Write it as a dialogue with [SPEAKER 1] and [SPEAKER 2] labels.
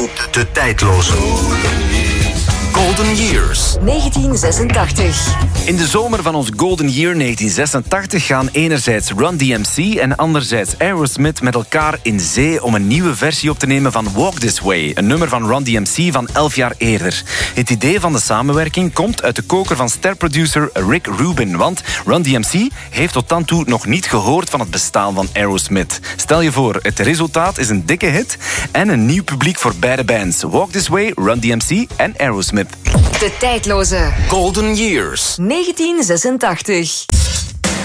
[SPEAKER 1] De tijdloze. Golden Years.
[SPEAKER 2] 1986.
[SPEAKER 3] In de zomer van ons Golden Year 1986 gaan enerzijds Run DMC en anderzijds Aerosmith met elkaar in zee om een nieuwe versie op te nemen van Walk This Way, een nummer van Run DMC van 11 jaar eerder. Het idee van de samenwerking komt uit de koker van sterproducer Rick Rubin, want Run DMC heeft tot dan toe nog niet gehoord van het bestaan van Aerosmith. Stel je voor, het resultaat is een dikke hit en een nieuw publiek voor beide bands. Walk This Way, Run DMC en Aerosmith.
[SPEAKER 2] De tijdloze.
[SPEAKER 1] Golden Years.
[SPEAKER 2] 1986.